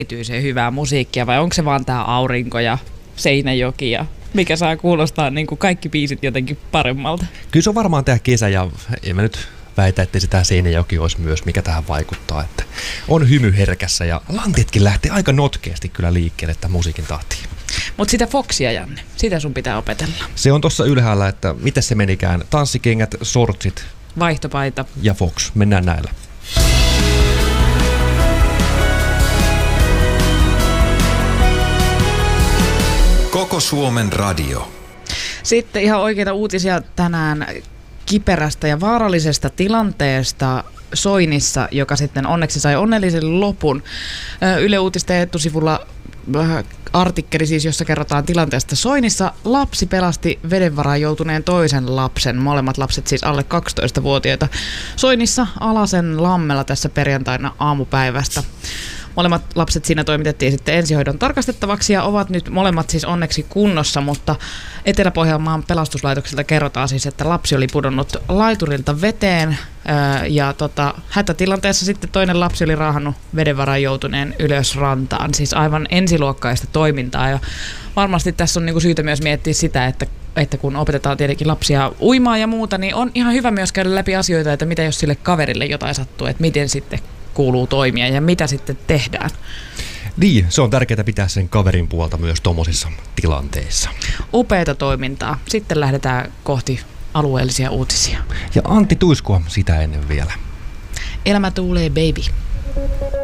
erityisen hyvää musiikkia vai onko se vaan tää aurinko ja Seinäjoki ja mikä saa kuulostaa niin kuin kaikki biisit jotenkin paremmalta? Kyllä se on varmaan tää kesä ja en mä nyt väitä, että sitä Seinäjoki olisi myös, mikä tähän vaikuttaa. Että on hymy herkässä ja lantitkin lähtee aika notkeasti kyllä liikkeelle tämän musiikin tahtiin. Mutta sitä Foxia, Janne, sitä sun pitää opetella. Se on tossa ylhäällä, että miten se menikään. Tanssikengät, sortsit. Vaihtopaita. Ja Fox. Mennään näillä. Koko Suomen radio. Sitten ihan oikeita uutisia tänään kiperästä ja vaarallisesta tilanteesta Soinissa, joka sitten onneksi sai onnellisen lopun. Yle Uutisten etusivulla artikkeli siis, jossa kerrotaan tilanteesta Soinissa. Lapsi pelasti veden varaan joutuneen toisen lapsen, molemmat lapset siis alle 12-vuotiaita. Soinissa Alasen lammella tässä perjantaina aamupäivästä. Molemmat lapset siinä toimitettiin sitten ensihoidon tarkastettavaksi ja ovat nyt molemmat siis onneksi kunnossa, mutta Etelä-Pohjanmaan pelastuslaitokselta kerrotaan siis, että lapsi oli pudonnut laiturilta veteen ja hätätilanteessa sitten toinen lapsi oli raahannut veden varaan joutuneen ylös rantaan. Siis aivan ensiluokkaista toimintaa ja varmasti tässä on niinku syytä myös miettiä sitä, että kun opetetaan tietenkin lapsia uimaan ja muuta, niin on ihan hyvä myös käydä läpi asioita, että mitä jos sille kaverille jotain sattuu, että miten sitten kuuluu toimia ja mitä sitten tehdään. Niin, se on tärkeää pitää sen kaverin puolta myös tommosissa tilanteissa. Upeata toimintaa. Sitten lähdetään kohti alueellisia uutisia. Ja Antti Tuiskua sitä ennen vielä. Elämä tuulee, baby.